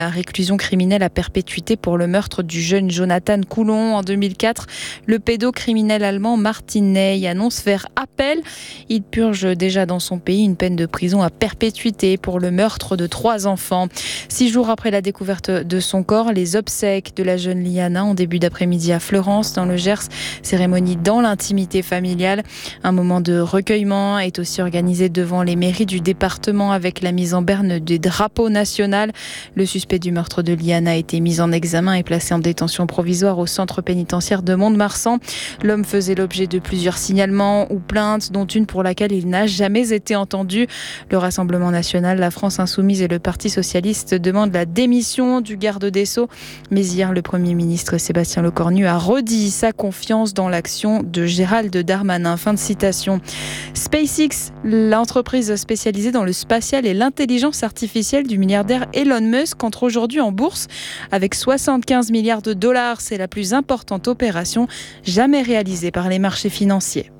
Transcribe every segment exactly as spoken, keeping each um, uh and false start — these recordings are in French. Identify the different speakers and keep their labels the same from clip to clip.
Speaker 1: La réclusion criminelle à perpétuité pour le meurtre du jeune Jonathan Coulon en deux mille quatre. Le pédocriminel allemand Martin Ney annonce faire appel. Il purge déjà dans son pays une peine de prison à perpétuité pour le meurtre de trois enfants. Six jours après la découverte de son corps, les obsèques de la jeune Liana en début d'après-midi à Fleurance, dans le Gers. Cérémonie dans l'intimité familiale. Un moment de recueillement est aussi organisé devant les mairies du département avec la mise en berne des drapeaux nationaux. Le suspect du meurtre de Liana a été mis en examen et placé en détention provisoire au centre pénitentiaire de Mont-de-Marsan. L'homme faisait l'objet de plusieurs signalements ou plaintes, dont une pour laquelle il n'a jamais été entendu. Le Rassemblement national, la France insoumise et le Parti socialiste demandent la démission du garde des Sceaux. Mais hier, le Premier ministre Sébastien Lecornu a redit sa confiance dans l'action de Gérald Darmanin. Fin de citation. SpaceX, l'entreprise spécialisée dans le spatial et l'intelligence artificielle du milliardaire Elon Musk, entre aujourd'hui en bourse avec soixante-quinze milliards de dollars. C'est la plus importante opération jamais réalisée par les marchés financiers.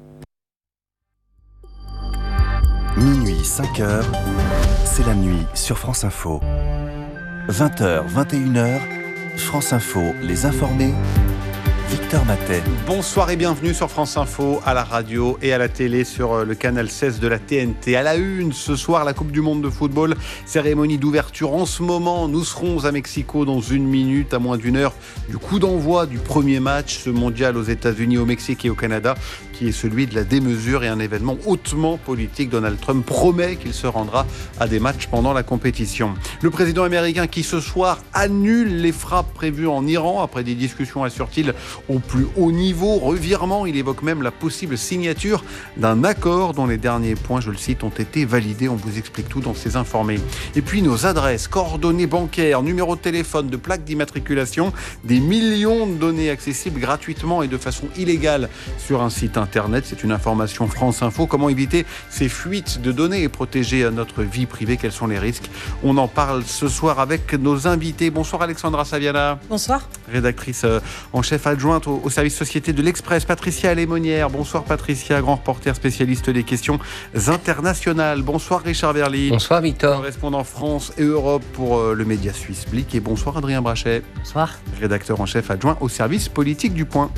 Speaker 2: Minuit, cinq heures, c'est la nuit sur France Info. vingt heures, vingt et une heures, France Info, les informés. Victor Matet.
Speaker 3: Bonsoir et bienvenue sur France Info, à la radio et à la télé sur le canal seize de la T N T. À la une, ce soir, la Coupe du Monde de football, cérémonie d'ouverture en ce moment. Nous serons à Mexico dans une minute, à moins d'une heure du coup d'envoi du premier match, ce mondial aux États-Unis, au Mexique et au Canada, qui est celui de la démesure et un événement hautement politique. Donald Trump promet qu'il se rendra à des matchs pendant la compétition. Le président américain qui ce soir annule les frappes prévues en Iran après des discussions, assure-t-il, au plus haut niveau. Revirement, il évoque même la possible signature d'un accord dont les derniers points, je le cite, ont été validés. On vous explique tout dans ces informés. Et puis nos adresses, coordonnées bancaires, numéros de téléphone, de plaques d'immatriculation, des millions de données accessibles gratuitement et de façon illégale sur un site internet. C'est une information France Info. Comment éviter ces fuites de données et protéger notre vie privée? Quels sont les risques? On en parle ce soir avec nos invités. Bonsoir Alexandra Saviana.
Speaker 4: Bonsoir. Rédactrice
Speaker 3: en chef adjointe au, au service société de l'Express. Patricia Lémonière. Bonsoir Patricia, grand reporter spécialiste des questions internationales. Bonsoir Richard Verly.
Speaker 5: Bonsoir Victor.
Speaker 3: Correspondant France et Europe pour euh, le média suisse Blick. Et bonsoir Adrien Brachet.
Speaker 4: Bonsoir.
Speaker 3: Rédacteur en chef adjoint au service politique du Point.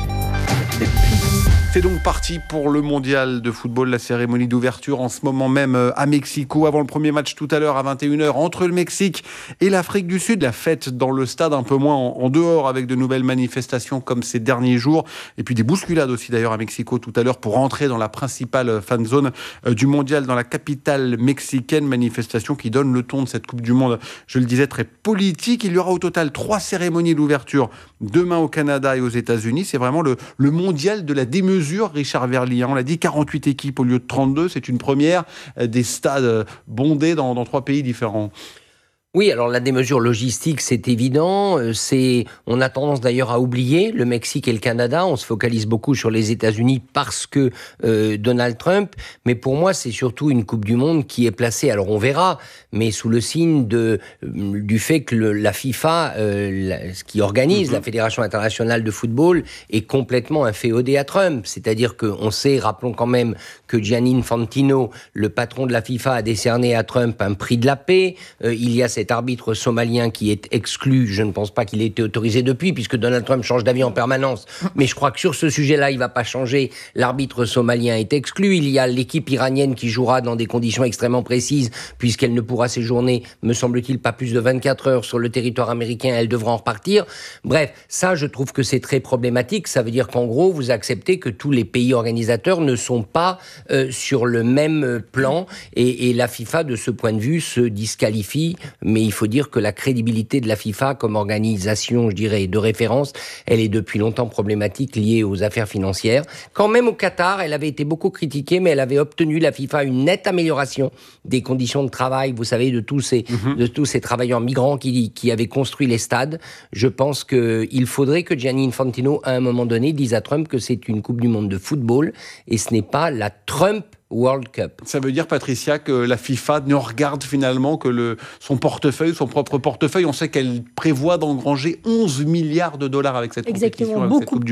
Speaker 3: C'est donc parti pour le mondial de football, la cérémonie d'ouverture en ce moment même à Mexico, avant le premier match tout à l'heure à vingt et une heures entre le Mexique et l'Afrique du Sud. La fête dans le stade, un peu moins en, en dehors, avec de nouvelles manifestations comme ces derniers jours. Et puis des bousculades aussi d'ailleurs à Mexico tout à l'heure pour rentrer dans la principale fan zone du mondial dans la capitale mexicaine. Manifestation qui donne le ton de cette Coupe du Monde, je le disais, très politique. Il y aura au total trois cérémonies d'ouverture demain au Canada et aux États-Unis. C'est vraiment le, le mondial de la démesure. Richard Verly, on l'a dit, quarante-huit équipes au lieu de trente-deux, c'est une première, des stades bondés dans, dans trois pays différents.
Speaker 5: Oui, alors la démesure logistique, c'est évident. C'est, on a tendance d'ailleurs à oublier le Mexique et le Canada. On se focalise beaucoup sur les États-Unis parce que euh, Donald Trump. Mais pour moi, c'est surtout une Coupe du Monde qui est placée, alors on verra, mais sous le signe de, du fait que le, la FIFA, euh, la, ce qui organise mm-hmm. la Fédération internationale de football, est complètement inféodé à Trump. C'est-à-dire qu'on sait, rappelons quand même, que Gianni Infantino, le patron de la FIFA, a décerné à Trump un prix de la paix. Euh, il y a cet arbitre somalien qui est exclu. Je ne pense pas qu'il ait été autorisé depuis, puisque Donald Trump change d'avis en permanence. Mais je crois que sur ce sujet-là, il ne va pas changer. L'arbitre somalien est exclu. Il y a l'équipe iranienne qui jouera dans des conditions extrêmement précises, puisqu'elle ne pourra séjourner, me semble-t-il, pas plus de vingt-quatre heures sur le territoire américain. Elle devra en repartir. Bref, ça, je trouve que c'est très problématique. Ça veut dire qu'en gros, vous acceptez que tous les pays organisateurs ne sont pas euh, sur le même plan. Et, et la FIFA, de ce point de vue, se disqualifie. Mais il faut dire que la crédibilité de la FIFA comme organisation, je dirais, de référence, elle est depuis longtemps problématique liée aux affaires financières. Quand même au Qatar, elle avait été beaucoup critiquée, mais elle avait obtenu, la FIFA, une nette amélioration des conditions de travail, vous savez, de tous ces, mmh. de tous ces travailleurs migrants qui, qui avaient construit les stades. Je pense qu'il faudrait que Gianni Infantino, à un moment donné, dise à Trump que c'est une Coupe du Monde de football et ce n'est pas la Trump World Cup.
Speaker 3: Ça veut dire, Patricia, que la FIFA ne regarde finalement que le, son portefeuille, son propre portefeuille. On sait qu'elle prévoit d'engranger onze milliards de dollars avec cette
Speaker 4: Exactement,
Speaker 3: compétition, avec
Speaker 4: beaucoup,
Speaker 3: cette Coupe du Monde.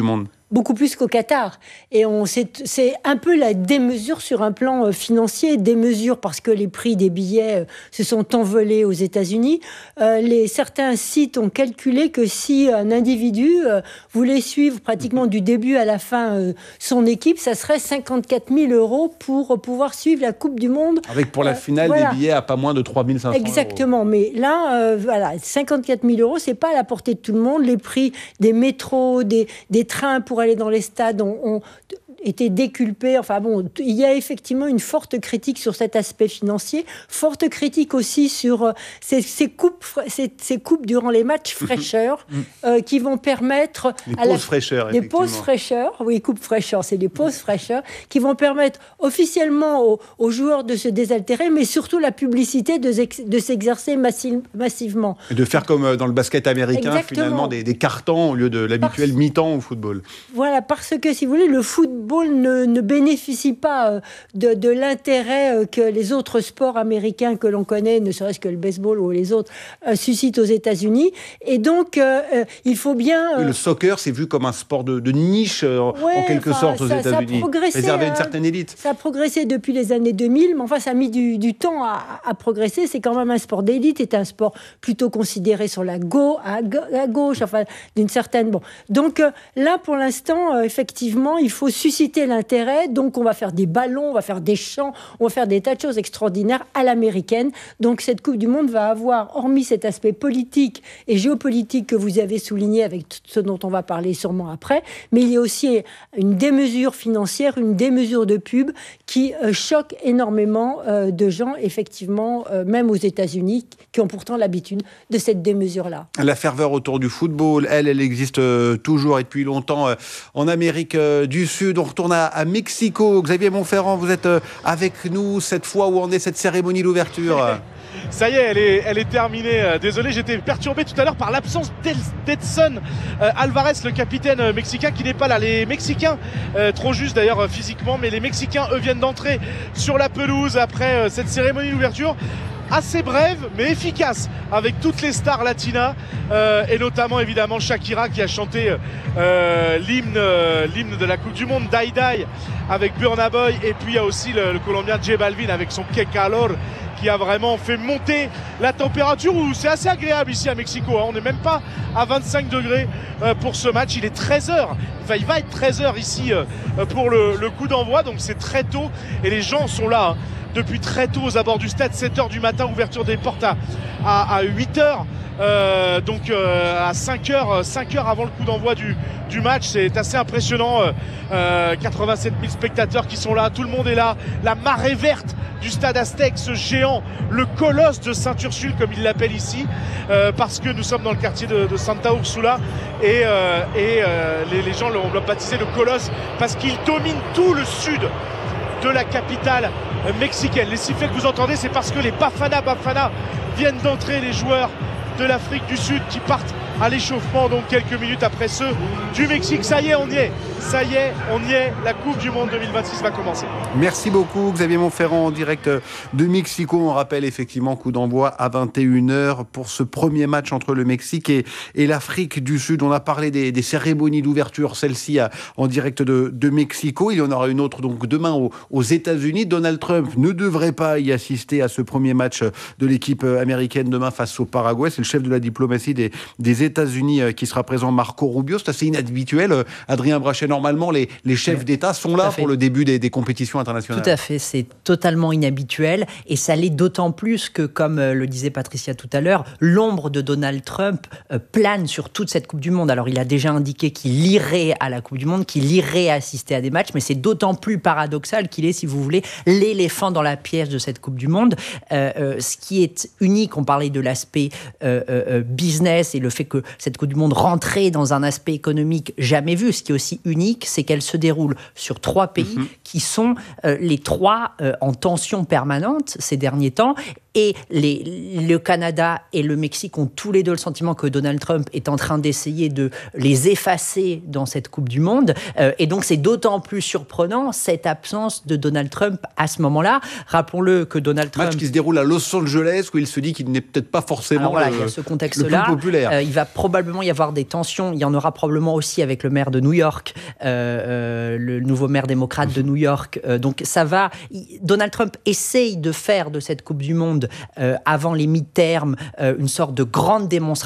Speaker 4: beaucoup plus qu'au Qatar. Et on, c'est, c'est un peu la démesure sur un plan euh, financier, démesure parce que les prix des billets euh, se sont envolés aux États-Unis. Euh, les, certains sites ont calculé que si un individu euh, voulait suivre pratiquement du début à la fin euh, son équipe, ça serait cinquante-quatre mille euros pour pouvoir suivre la Coupe du Monde.
Speaker 3: Avec pour la finale euh, voilà. des billets à pas moins de trois mille cinq cents euros.
Speaker 4: Exactement, mais là, euh, voilà, cinquante-quatre mille euros, c'est pas à la portée de tout le monde. Les prix des métros, des, des trains pour aller dans les stades ont, ont été déculpés. Enfin bon, il y a effectivement une forte critique sur cet aspect financier, forte critique aussi sur euh, ces, ces, coupes, ces, ces coupes durant les matchs fraîcheurs euh, qui vont permettre...
Speaker 3: Les pauses la, fraîcheurs,
Speaker 4: Des pauses fraîcheurs, oui, coupes fraîcheurs, c'est des pauses fraîcheurs qui vont permettre officiellement aux, aux joueurs de se désaltérer, mais surtout la publicité de, de s'exercer massi- massivement.
Speaker 3: Et de faire comme dans le basket américain, exactement. Finalement, des, des quarts-temps au lieu de l'habituel parce, mi-temps au football.
Speaker 4: Voilà, parce que, si vous voulez, le football ne, ne bénéficie pas de, de l'intérêt que les autres sports américains que l'on connaît, ne serait-ce que le baseball ou les autres, euh, suscitent aux États-Unis. Et donc, euh, il faut bien... Euh...
Speaker 3: Oui, le soccer, c'est vu comme un sport de, de niche, euh, ouais, en quelque sorte, aux ça, États-Unis.
Speaker 4: Ça
Speaker 3: réservé à
Speaker 4: une
Speaker 3: une certaine élite.
Speaker 4: Ça a progressé depuis les années deux mille, mais enfin, ça a mis du, du temps à, à progresser. C'est quand même un sport d'élite, c'est un sport plutôt considéré sur la gauche, à, à gauche, enfin, d'une certaine... Bon. Donc, euh, là, pour l'instant, euh, effectivement, il faut susciter l'intérêt. Donc, on va faire des ballons, on va faire des chants, on va faire des tas de choses extraordinaires à l'américaine. Donc, cette Coupe du Monde va avoir, hormis cet aspect politique et géopolitique que vous avez souligné avec ce dont on va parler sûrement après, mais il y a aussi une démesure financière, une démesure de pub qui euh, choque énormément euh, de gens, effectivement, euh, même aux États-Unis, qui ont pourtant l'habitude de cette démesure-là.
Speaker 3: La ferveur autour du football, elle, elle existe euh, toujours et depuis longtemps euh, en Amérique euh, du Sud. On retourne à, à Mexico. Xavier Montferrand, vous êtes euh, avec nous cette fois où en est cette cérémonie d'ouverture.
Speaker 6: Ça y est, elle est, elle est terminée. Désolé, j'étais perturbé tout à l'heure par l'absence d'Edson euh, Alvarez, le capitaine euh, mexicain, qui n'est pas là. Les Mexicains, euh, trop juste d'ailleurs euh, physiquement, mais les Mexicains, eux, viennent d'entrer sur la pelouse après euh, cette cérémonie d'ouverture. Assez brève, mais efficace, avec toutes les stars latinas, euh, et notamment évidemment Shakira qui a chanté euh, l'hymne, euh, l'hymne de la Coupe du Monde, Die Die, avec Burna Boy, et puis il y a aussi le, le Colombien J Balvin avec son Que Calor, qui a vraiment fait monter la température, où c'est assez agréable ici à Mexico, hein. On n'est même pas à vingt-cinq degrés euh, pour ce match, il est treize heures, enfin, il va être treize heures ici euh, pour le, le coup d'envoi, donc c'est très tôt, et les gens sont là, hein, depuis très tôt aux abords du stade, sept heures du matin, ouverture des portes à, à, à huit heures, euh, donc euh, à cinq heures, cinq heures avant le coup d'envoi du, du match, c'est assez impressionnant, euh, quatre-vingt-sept mille spectateurs qui sont là, tout le monde est là, la marée verte du stade Aztec, ce géant, le colosse de Sainte-Ursule comme il l'appelle ici, euh, parce que nous sommes dans le quartier de, de Santa Ursula, et, euh, et euh, les, les gens l'ont baptisé le colosse parce qu'il domine tout le sud de la capitale mexicaine. Les sifflets que vous entendez, c'est parce que les Bafana Bafana viennent d'entrer, les joueurs de l'Afrique du Sud qui partent à l'échauffement, donc quelques minutes après ceux du Mexique. Ça y est, on y est. Ça y est, on y est. La Coupe du Monde deux mille vingt-six va commencer.
Speaker 3: Merci beaucoup, Xavier Montferrand, en direct de Mexico. On rappelle effectivement coup d'envoi à vingt et une heures pour ce premier match entre le Mexique et, et l'Afrique du Sud. On a parlé des, des cérémonies d'ouverture, celle-ci à, en direct de, de Mexico. Il y en aura une autre donc demain aux, aux États-Unis. Donald Trump ne devrait pas y assister à ce premier match de l'équipe américaine demain face au Paraguay. C'est le chef de la diplomatie des, des États-Unis qui sera présent, Marco Rubio. C'est assez inhabituel. Adrien Brachet, normalement, les, les chefs oui, d'État sont là pour le début des, des compétitions internationales.
Speaker 7: Tout à fait, c'est totalement inhabituel et ça l'est d'autant plus que, comme le disait Patricia tout à l'heure, l'ombre de Donald Trump plane sur toute cette Coupe du Monde. Alors, il a déjà indiqué qu'il irait à la Coupe du Monde, qu'il irait assister à des matchs, mais c'est d'autant plus paradoxal qu'il est, si vous voulez, l'éléphant dans la pièce de cette Coupe du Monde. Euh, euh, ce qui est unique, on parlait de l'aspect euh, euh, business et le fait que cette Coupe du Monde rentrait dans un aspect économique jamais vu. Ce qui est aussi unique, c'est qu'elle se déroule sur trois pays mmh. qui sont euh, les trois euh, en tension permanente ces derniers temps et les, le Canada et le Mexique ont tous les deux le sentiment que Donald Trump est en train d'essayer de les effacer dans cette Coupe du Monde. Euh, et donc, c'est d'autant plus surprenant, cette absence de Donald Trump à ce moment-là. Rappelons-le que Donald Trump...
Speaker 3: Match qui se déroule à Los Angeles, où il se dit qu'il n'est peut-être pas forcément
Speaker 7: Alors voilà,
Speaker 3: le,
Speaker 7: il y a ce
Speaker 3: le
Speaker 7: contexte-là.
Speaker 3: plus populaire.
Speaker 7: Euh, il va probablement y avoir des tensions. Il y en aura probablement aussi avec le maire de New York, euh, euh, le nouveau maire démocrate de New York. Euh, donc, ça va... Donald Trump essaye de faire de cette Coupe du Monde, euh, avant les mi-termes, euh, une sorte de grande démonstration